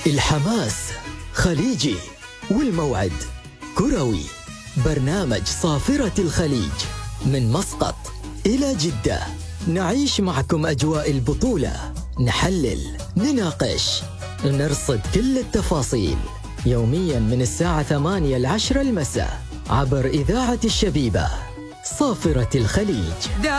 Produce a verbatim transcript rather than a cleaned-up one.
الحماس خليجي والموعد كروي. برنامج صافرة الخليج من مسقط إلى جدة، نعيش معكم أجواء البطولة، نحلل، نناقش، نرصد كل التفاصيل يوميا من الساعة ثمانية العشرة المساء عبر إذاعة الشبيبة. صافرة الخليج.